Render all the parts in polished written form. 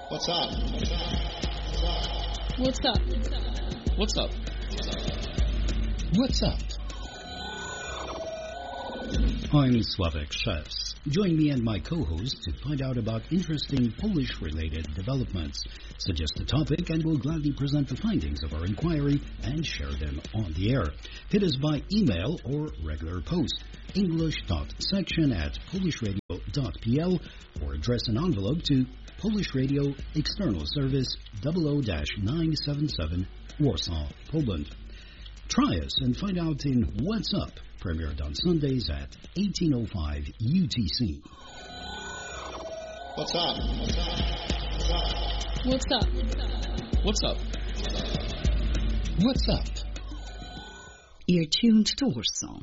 What's up? What's up? What's up? What's up? I'm Sławek Szewc. Join me and my co-host to find out about interesting Polish-related developments. Suggest a topic and we'll gladly present the findings of our inquiry and share them on the air. Hit us by email or regular post, english.section@polishradio.pl, or address an envelope to Polish Radio, External Service 00-977, Warsaw, Poland. Try us and find out in What's Up, premiered on Sundays at 18:05 UTC. What's up? What's up? What's up? What's up? You're tuned to Warsaw.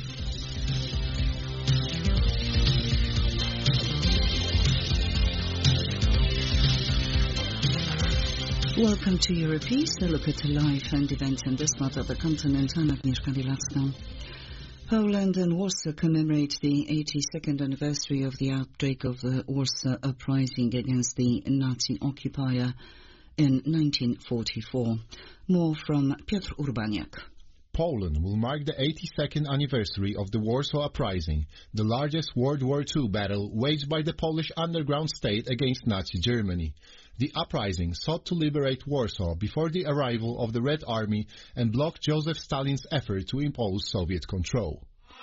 Welcome to Europeast, a look at life and events in this part of the continent. I'm Agnieszka Bielacka. Poland and Warsaw commemorate the 82nd anniversary of the outbreak of the Warsaw Uprising against the Nazi occupier in 1944. More from Piotr Urbaniak. Poland will mark the 82nd anniversary of the Warsaw Uprising, the largest World War II battle waged by the Polish underground state against Nazi Germany. The uprising sought to liberate Warsaw before the arrival of the Red Army and block Joseph Stalin's effort to impose Soviet control.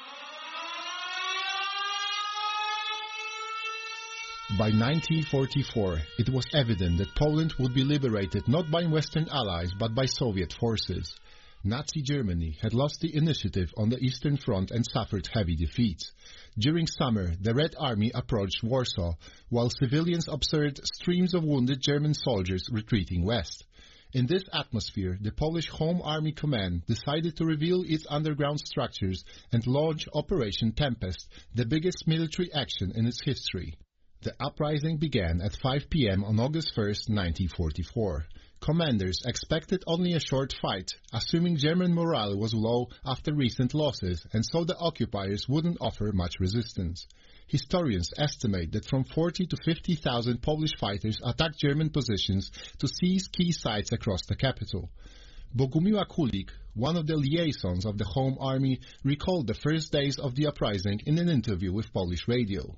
By 1944, it was evident that Poland would be liberated not by Western allies but by Soviet forces. Nazi Germany had lost the initiative on the Eastern Front and suffered heavy defeats. During summer, the Red Army approached Warsaw, while civilians observed streams of wounded German soldiers retreating west. In this atmosphere, the Polish Home Army Command decided to reveal its underground structures and launch Operation Tempest, the biggest military action in its history. The uprising began at 5 p.m. on August 1, 1944. Commanders expected only a short fight, assuming German morale was low after recent losses, and so the occupiers wouldn't offer much resistance. Historians estimate that from 40 to 50,000 Polish fighters attacked German positions to seize key sites across the capital. Bogumiła Kulik, one of the liaisons of the Home Army, recalled the first days of the uprising in an interview with Polish radio.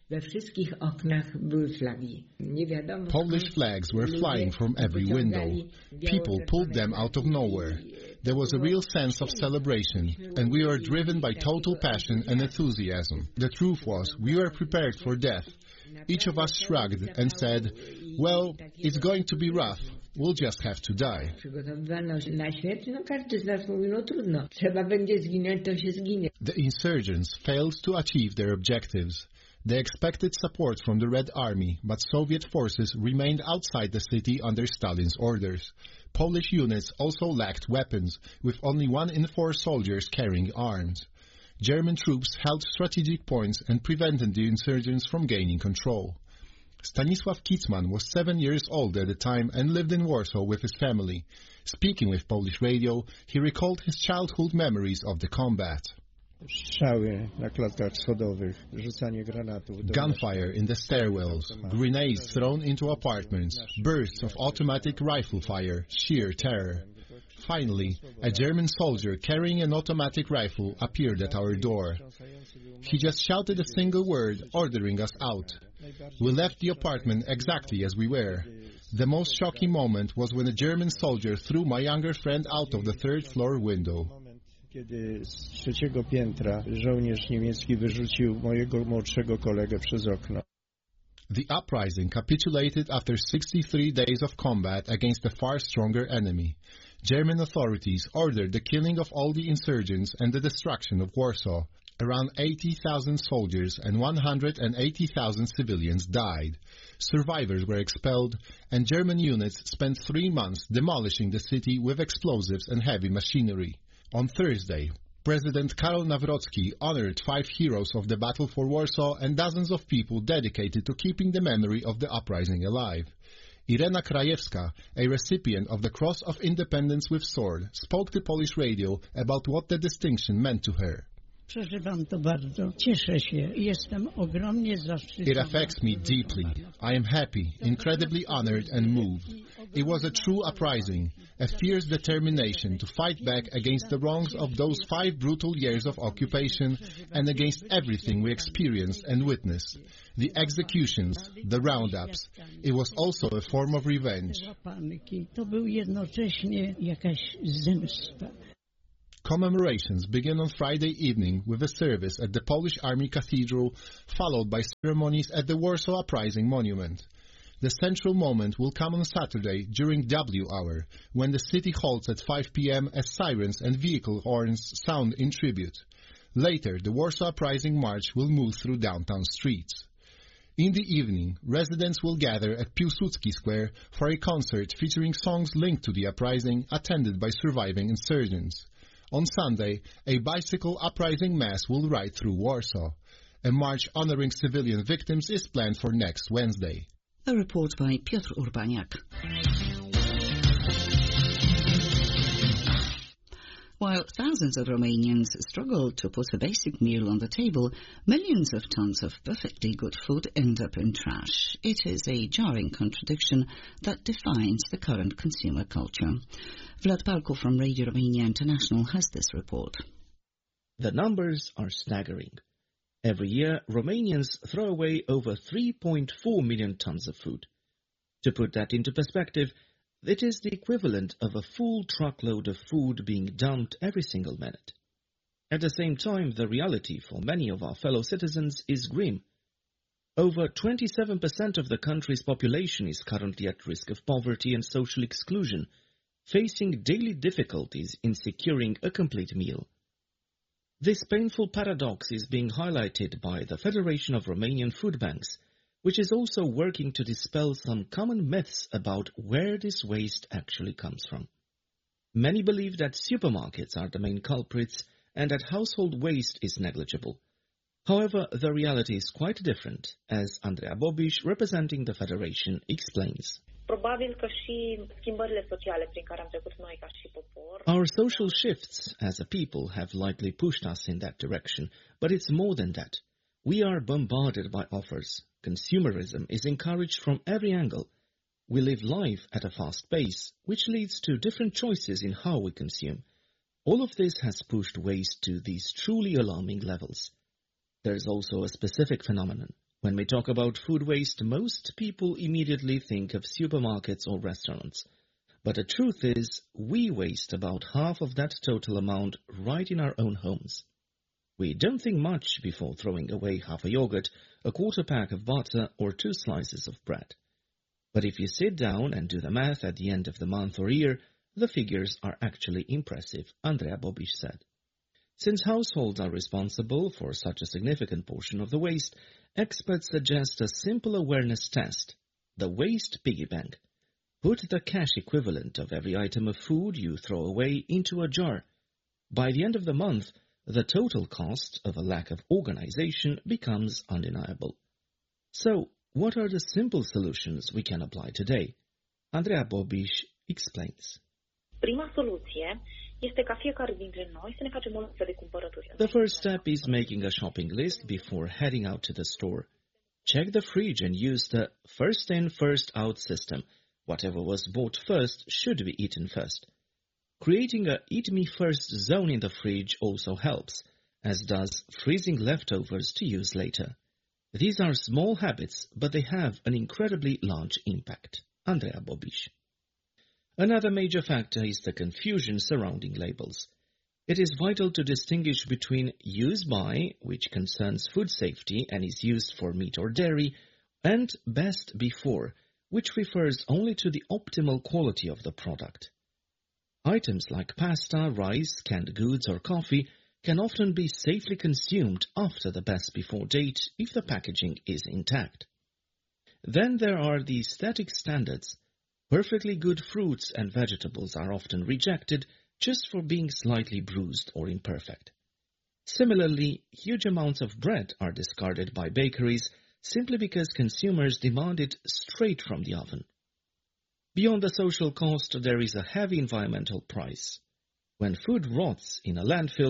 Polish flags were flying from every window. People pulled them out of nowhere. There was a real sense of celebration, and we were driven by total passion and enthusiasm. The truth was, we were prepared for death. Each of us shrugged and said, well, it's going to be rough. We'll just have to die. The insurgents failed to achieve their objectives. They expected support from the Red Army, but Soviet forces remained outside the city under Stalin's orders. Polish units also lacked weapons, with only 1 in 4 soldiers carrying arms. German troops held strategic points and prevented the insurgents from gaining control. Stanisław Kitzman was 7 years old at the time and lived in Warsaw with his family. Speaking with Polish radio, he recalled his childhood memories of the combat. Gunfire in the stairwells, grenades thrown into apartments, bursts of automatic rifle fire, sheer terror. Finally, a German soldier carrying an automatic rifle appeared at our door. He just shouted a single word, ordering us out. We left the apartment exactly as we were. The most shocking moment was when a German soldier threw my younger friend out of the 3rd floor window. Kiedy z 3. piętra żołnierz niemiecki wyrzucił mojego młodszego kolegę przez okno. The uprising capitulated after 63 days of combat against a far stronger enemy. German authorities ordered the killing of all the insurgents and the destruction of Warsaw. Around 80,000 soldiers and 180,000 civilians died. Survivors were expelled, and German units spent 3 months demolishing the city with explosives and heavy machinery. On Thursday, President Karol Nawrocki honored 5 heroes of the Battle for Warsaw and dozens of people dedicated to keeping the memory of the uprising alive. Irena Krajewska, a recipient of the Cross of Independence with Sword, spoke to Polish radio about what the distinction meant to her. Przeżywam to bardzo. Cieszę się. Jestem ogromnie zaszczycona. It affects me deeply. I am happy, incredibly honored and moved. It was a true uprising, a fierce determination to fight back against the wrongs of those 5 brutal years of occupation and against everything we experienced and witnessed. The executions, the roundups. It was also a form of revenge. To był jednocześnie jakaś zemsta. Commemorations begin on Friday evening with a service at the Polish Army Cathedral, followed by ceremonies at the Warsaw Uprising Monument. The central moment will come on Saturday during W hour, when the city halts at 5 p.m. as sirens and vehicle horns sound in tribute. Later, the Warsaw Uprising March will move through downtown streets. In the evening, residents will gather at Piłsudski Square for a concert featuring songs linked to the uprising, attended by surviving insurgents. On Sunday, a bicycle uprising mass will ride through Warsaw. A march honoring civilian victims is planned for next Wednesday. A report by Piotr Urbaniak. While thousands of Romanians struggle to put a basic meal on the table, millions of tons of perfectly good food end up in trash. It is a jarring contradiction that defines the current consumer culture. Vlad Palko from Radio Romania International has this report. The numbers are staggering. Every year, Romanians throw away over 3.4 million tons of food. To put that into perspective, it is the equivalent of a full truckload of food being dumped every single minute. At the same time, the reality for many of our fellow citizens is grim. Over 27% of the country's population is currently at risk of poverty and social exclusion, facing daily difficulties in securing a complete meal. This painful paradox is being highlighted by the Federation of Romanian Food Banks, which is also working to dispel some common myths about where this waste actually comes from. Many believe that supermarkets are the main culprits and that household waste is negligible. However, the reality is quite different, as Andreea Bobiș, representing the Federation, explains. Our social shifts as a people have likely pushed us in that direction, but it's more than that. We are bombarded by offers. Consumerism is encouraged from every angle. We live life at a fast pace, which leads to different choices in how we consume. All of this has pushed waste to these truly alarming levels. There is also a specific phenomenon. When we talk about food waste, most people immediately think of supermarkets or restaurants. But the truth is, we waste about half of that total amount right in our own homes. We don't think much before throwing away half a yogurt, a quarter pack of butter, or 2 slices of bread. But if you sit down and do the math at the end of the month or year, the figures are actually impressive, Andreea Bobiș said. Since households are responsible for such a significant portion of the waste, experts suggest a simple awareness test, the Waste Piggy Bank. Put the cash equivalent of every item of food you throw away into a jar. By the end of the month, the total cost of a lack of organization becomes undeniable. So, what are the simple solutions we can apply today? Andreea Bobiș explains. The first step is making a shopping list before heading out to the store. Check the fridge and use the first in, first out system. Whatever was bought first should be eaten first. Creating a Eat Me First zone in the fridge also helps, as does freezing leftovers to use later. These are small habits, but they have an incredibly large impact. Andreea Bobiș. Another major factor is the confusion surrounding labels. It is vital to distinguish between use by, which concerns food safety and is used for meat or dairy, and best before, which refers only to the optimal quality of the product. Items like pasta, rice, canned goods, or coffee can often be safely consumed after the best before date if the packaging is intact. Then there are the aesthetic standards. Perfectly good fruits and vegetables are often rejected just for being slightly bruised or imperfect. Similarly, huge amounts of bread are discarded by bakeries simply because consumers demand it straight from the oven. Beyond the social cost, there is a heavy environmental price. When food rots in a landfill,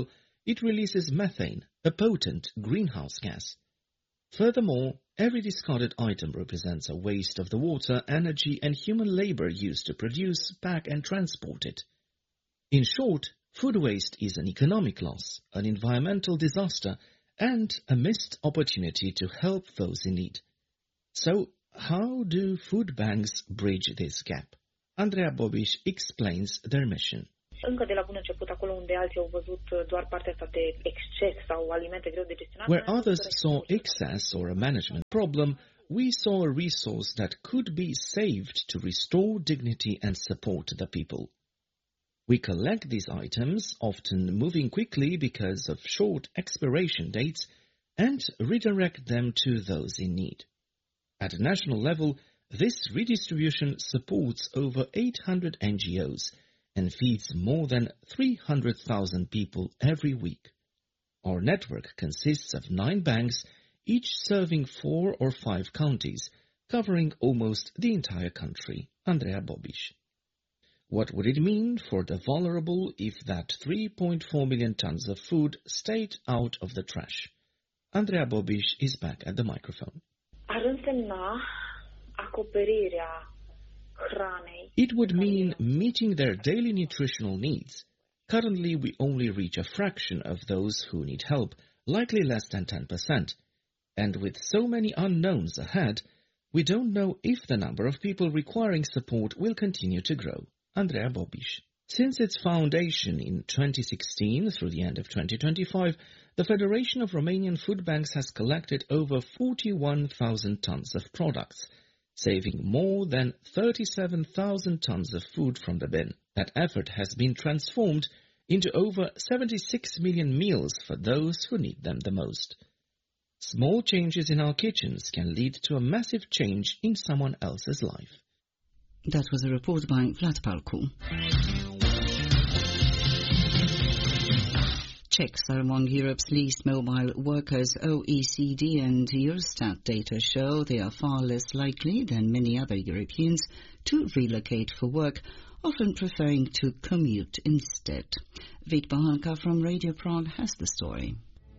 it releases methane, a potent greenhouse gas. Furthermore, every discarded item represents a waste of the water, energy and human labor used to produce, pack and transport it. In short, food waste is an economic loss, an environmental disaster, and a missed opportunity to help those in need. So, how do food banks bridge this gap? Andreea Bobiș explains their mission. Încă de la bun început, acolo unde alții au văzut doar partea asta de exces sau alimente greu de gestionat. Where others saw excess or a management problem, we saw a resource that could be saved to restore dignity and support the people. We collect these items, often moving quickly because of short expiration dates, and redirect them to those in need. At a national level, this redistribution supports over 800 NGOs and feeds more than 300,000 people every week. Our network consists of 9 banks, each serving 4 or 5 counties, covering almost the entire country. Andreea Bobiș. What would it mean for the vulnerable if that 3.4 million tons of food stayed out of the trash? Andreea Bobiș is back at the microphone. Ar însemna acoperirea hranei. It would mean meeting their daily nutritional needs. Currently, we only reach a fraction of those who need help, likely less than 10%. And with so many unknowns ahead, we don't know if the number of people requiring support will continue to grow. Andreea Bobiș. Since its foundation in 2016 through the end of 2025, the Federation of Romanian Food Banks has collected over 41,000 tons of products, saving more than 37,000 tons of food from the bin. That effort has been transformed into over 76 million meals for those who need them the most. Small changes in our kitchens can lead to a massive change in someone else's life. That was a report by Vlad Palcu. Czechs are among Europe's least mobile workers. OECD and Eurostat data show they are far less likely than many other Europeans to relocate for work, often preferring to commute instead. Vít Bahanka from Radio Prague has the story.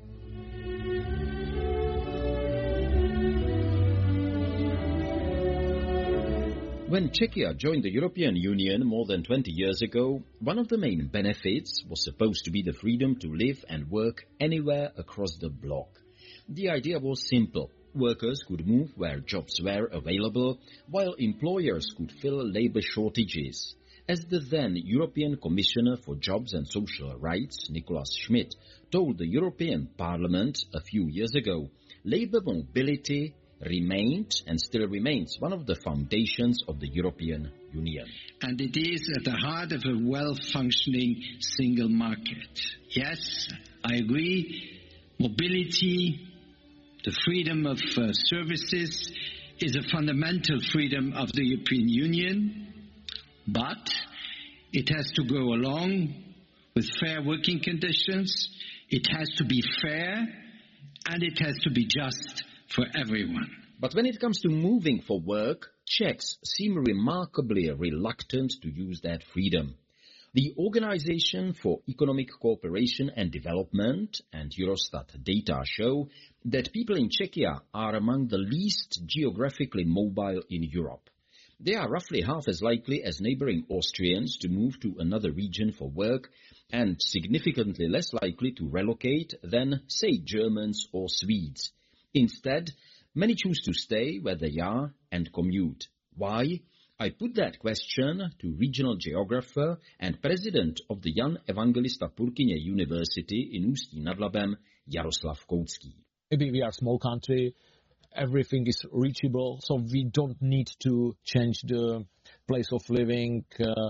When Czechia joined the European Union more than 20 years ago, one of the main benefits was supposed to be the freedom to live and work anywhere across the bloc. The idea was simple. Workers could move where jobs were available, while employers could fill labor shortages. As the then European Commissioner for Jobs and Social Rights, Nicolas Schmit, told the European Parliament a few years ago, labor mobility remained and still remains one of the foundations of the European Union. And it is at the heart of a well-functioning single market. Yes, I agree, mobility, the freedom of services is a fundamental freedom of the European Union, but it has to go along with fair working conditions, it has to be fair, and it has to be just for everyone. But when it comes to moving for work, Czechs seem remarkably reluctant to use that freedom. The Organization for Economic Cooperation and Development and Eurostat data show that people in Czechia are among the least geographically mobile in Europe. They are roughly half as likely as neighboring Austrians to move to another region for work and significantly less likely to relocate than, say, Germans or Swedes. Instead, many choose to stay where they are and commute. Why? I put that question to regional geographer and president of the Jan Evangelista Purkyně University in Ústí nad Labem, Jaroslav Koucký. Maybe we are a small country, everything is reachable, so we don't need to change the place of living,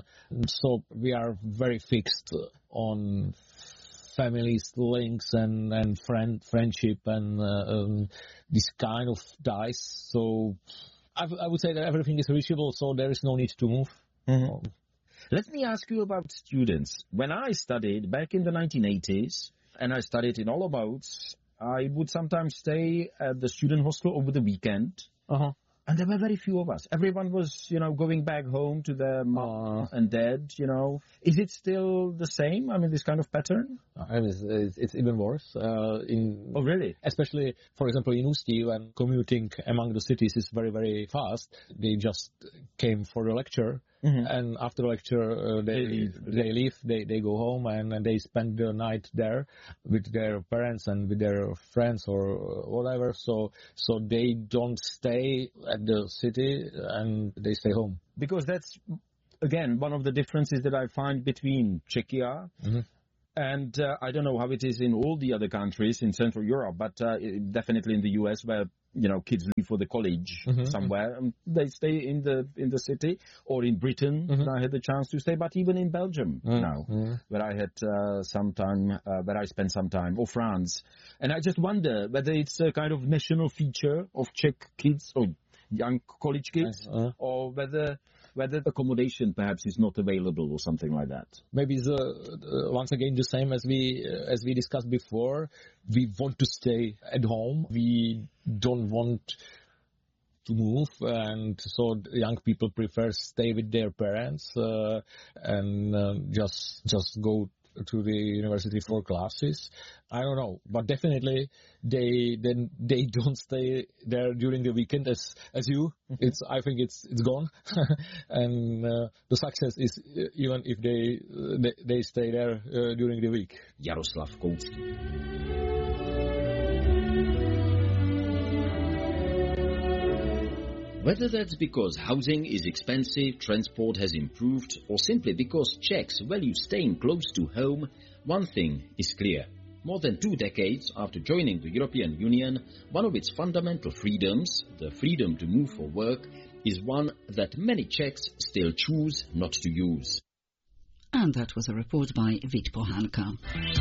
so we are very fixed on families, links and friendship and this kind of ties. So I would say that everything is reachable, so there is no need to move. Mm-hmm. Let me ask you about students. When I studied back in the 1980s, and I studied in Olomouc, I would sometimes stay at the student hostel over the weekend. And there were very few of us. Everyone was, going back home to their mom and dad, Is it still the same? I mean, this kind of pattern? It's even worse. Oh, really? Especially, for example, in Ústí, when commuting among the cities is very, very fast. They just came for a lecture. Mm-hmm. And after the lecture, they leave, they go home and they spend the night there with their parents and with their friends or whatever. So they don't stay at the city and they stay home. Because that's, again, one of the differences that I find between Czechia and I don't know how it is in all the other countries in Central Europe, but definitely in the US where kids leave for the college somewhere. They stay in the city, or in Britain, I had the chance to stay, but even in Belgium now, where I had where I spent some time, or France. And I just wonder whether it's a kind of national feature of Czech kids or young college kids, or whether accommodation perhaps is not available or something like that. Maybe it's once again the same as we discussed before. We want to stay at home. We don't want to move, and so young people prefer stay with their parents and just go to the university for classes. I don't know, but definitely they don't stay there during the weekend as you. I think it's gone, and the success is even if they stay there during the week. Jaroslav Koucký. Whether that's because housing is expensive, transport has improved, or simply because Czechs value staying close to home, one thing is clear. More than 2 decades after joining the European Union, one of its fundamental freedoms, the freedom to move for work, is one that many Czechs still choose not to use. And that was a report by Vít Pohanka.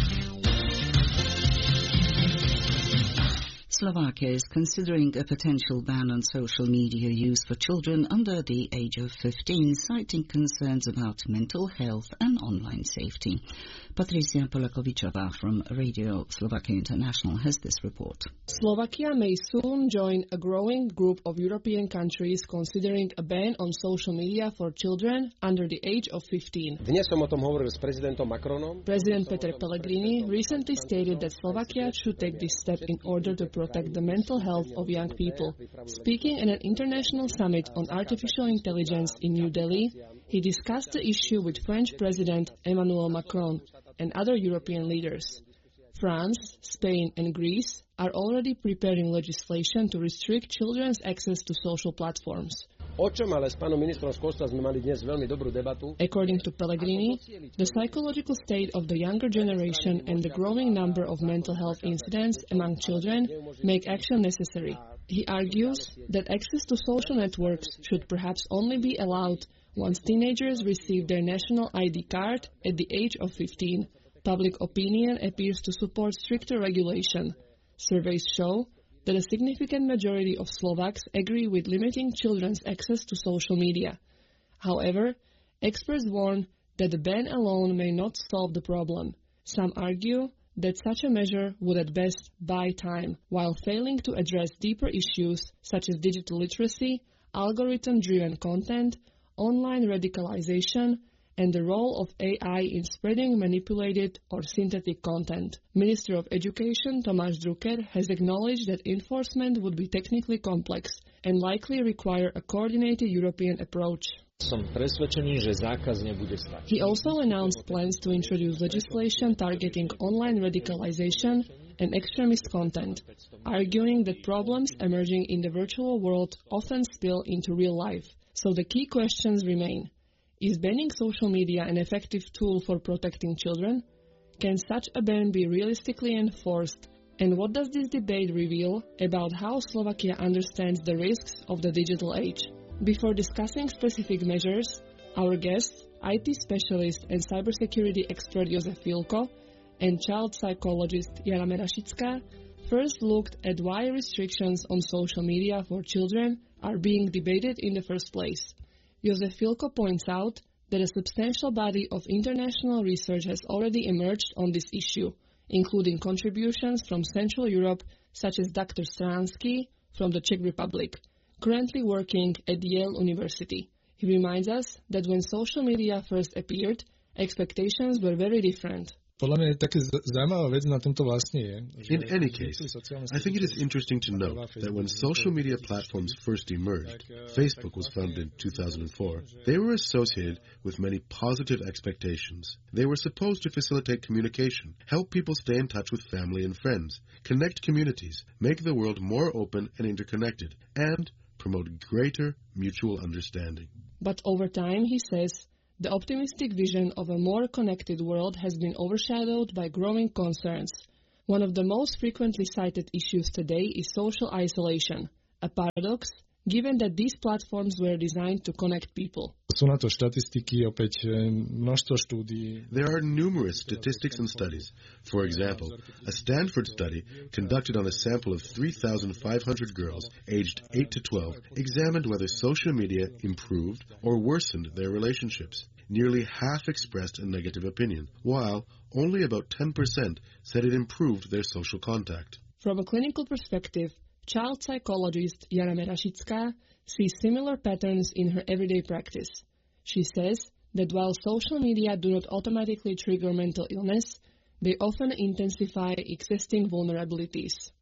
Slovakia is considering a potential ban on social media use for children under the age of 15, citing concerns about mental health and online safety. Patricia Polakovičová from Radio Slovakia International has this report. Slovakia may soon join a growing group of European countries considering a ban on social media for children under the age of 15. Dnes som o tom hovoril s prezidentom Macronom. President Peter Pellegrini recently stated that Slovakia should take this step in order to protect the mental health of young people. Speaking at an international summit on artificial intelligence in New Delhi, he discussed the issue with French President Emmanuel Macron and other European leaders. France, Spain and Greece are already preparing legislation to restrict children's access to social platforms. According to Pellegrini, the psychological state of the younger generation and the growing number of mental health incidents among children make action necessary. He argues that access to social networks should perhaps only be allowed once teenagers receive their national ID card at the age of 15. Public opinion appears to support stricter regulation. Surveys show that a significant majority of Slovaks agree with limiting children's access to social media. However, experts warn that the ban alone may not solve the problem. Some argue that such a measure would at best buy time, while failing to address deeper issues such as digital literacy, algorithm-driven content, online radicalization, and the role of AI in spreading manipulated or synthetic content. Minister of Education Tomáš Drucker has acknowledged that enforcement would be technically complex and likely require a coordinated European approach. He also announced plans to introduce legislation targeting online radicalization and extremist content, arguing that problems emerging in the virtual world often spill into real life. So the key questions remain. Is banning social media an effective tool for protecting children? Can such a ban be realistically enforced? And what does this debate reveal about how Slovakia understands the risks of the digital age? Before discussing specific measures, our guests, IT specialist and cybersecurity expert Jozef Filko and child psychologist Jana Merašická, first looked at why restrictions on social media for children are being debated in the first place. Jozef Filko points out that a substantial body of international research has already emerged on this issue, including contributions from Central Europe, such as Dr. Stransky from the Czech Republic. currently working at Yale University. He reminds us that when social media first appeared, expectations were very different. In any case, I think it is interesting to note that when social media platforms first emerged, Facebook was founded in 2004, they were associated with many positive expectations. They were supposed to facilitate communication, help people stay in touch with family and friends, connect communities, make the world more open and interconnected, and promote greater mutual understanding. But over time, he says, the optimistic vision of a more connected world has been overshadowed by growing concerns. One of the most frequently cited issues today is social isolation, a paradox given that these platforms were designed to connect people. There are numerous statistics and studies. For example, a Stanford study conducted on a sample of 3,500 girls aged 8 to 12 examined whether social media improved or worsened their relationships. Nearly half expressed a negative opinion, while only about 10% said it improved their social contact. From a clinical perspective, child psychologist Jana Merashická sees similar patterns in her everyday practice. She says that while social media do not automatically trigger mental illness, they often intensify existing vulnerabilities.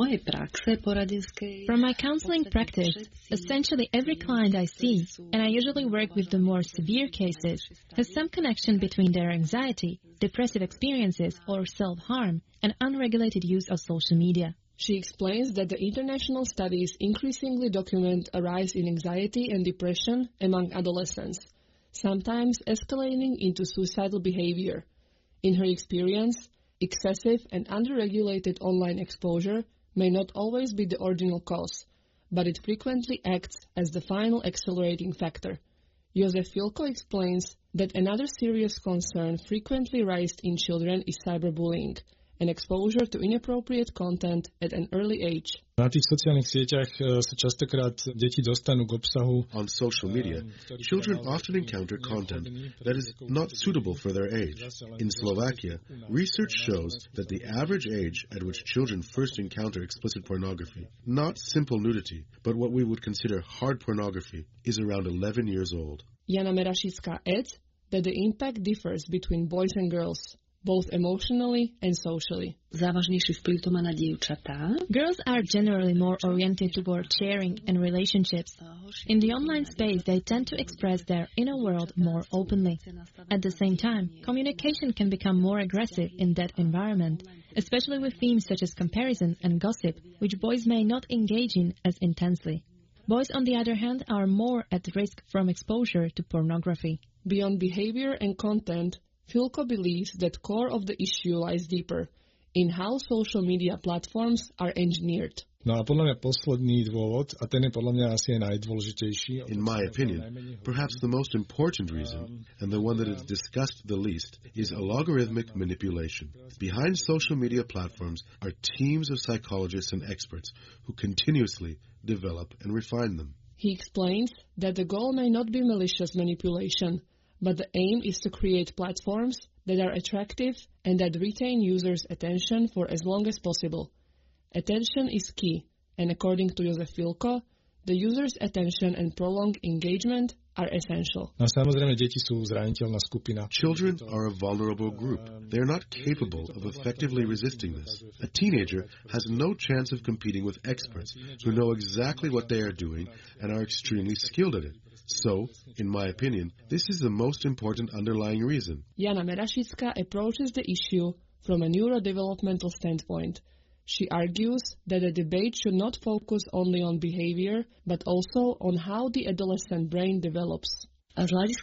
From my counseling practice, essentially every client I see, and I usually work with the more severe cases, has some connection between their anxiety, depressive experiences, or self-harm, and unregulated use of social media. She explains that the international studies increasingly document a rise in anxiety and depression among adolescents, sometimes escalating into suicidal behavior. In her experience, excessive and underregulated online exposure may not always be the original cause, but it frequently acts as the final accelerating factor. Jozef Filko explains that another serious concern frequently raised in children is cyberbullying, and exposure to inappropriate content at an early age. On social media, children often encounter content that is not suitable for their age. In Slovakia, research shows that the average age at which children first encounter explicit pornography, not simple nudity, but what we would consider hard pornography, is around 11 years old. Jana Merashická adds that the impact differs between boys and girls, both emotionally and socially. Girls are generally more oriented toward sharing and relationships. In the online space, they tend to express their inner world more openly. At the same time, communication can become more aggressive in that environment, especially with themes such as comparison and gossip, which boys may not engage in as intensely. Boys, on the other hand, are more at risk from exposure to pornography. Beyond behavior and content, Filko believes that core of the issue lies deeper, in how social media platforms are engineered. In my opinion, perhaps the most important reason, and the one that is discussed the least, is algorithmic manipulation. Behind social media platforms are teams of psychologists and experts who continuously develop and refine them. He explains that the goal may not be malicious manipulation, but the aim is to create platforms that are attractive and that retain users' attention for as long as possible. Attention is key, and according to Jozef Filko, the user's attention and prolonged engagement are essential. Children are a vulnerable group. They are not capable of effectively resisting this. A teenager has no chance of competing with experts who know exactly what they are doing and are extremely skilled at it. So, in my opinion, this is the most important underlying reason. Jana Merashická approaches the issue from a neurodevelopmental standpoint. She argues that the debate should not focus only on behavior, but also on how the adolescent brain develops. From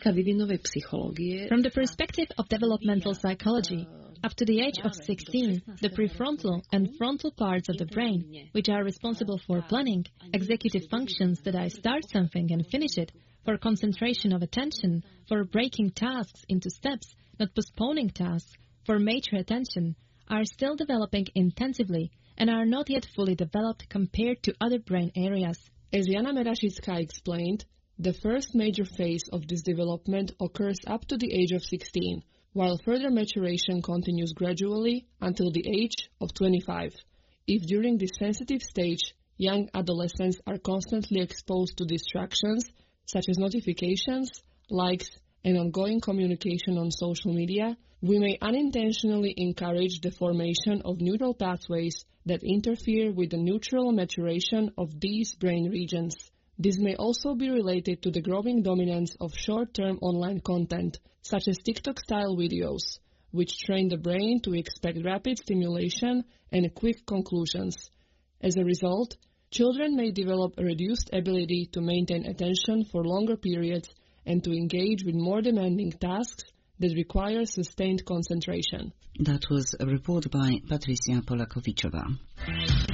the perspective of developmental psychology, up to the age of 16, the prefrontal and frontal parts of the brain, which are responsible for planning, executive functions that I start something and finish it, for concentration of attention, for breaking tasks into steps, not postponing tasks, for mature attention, are still developing intensively and are not yet fully developed compared to other brain areas. As Jana Merashická explained, the first major phase of this development occurs up to the age of 16, while further maturation continues gradually until the age of 25. If during this sensitive stage young adolescents are constantly exposed to distractions such as notifications, likes, and ongoing communication on social media, we may unintentionally encourage the formation of neural pathways that interfere with the natural maturation of these brain regions. This may also be related to the growing dominance of short-term online content, such as TikTok-style videos, which train the brain to expect rapid stimulation and quick conclusions. As a result, children may develop a reduced ability to maintain attention for longer periods and to engage with more demanding tasks that require sustained concentration. That was a report by Patricia Polakovichova.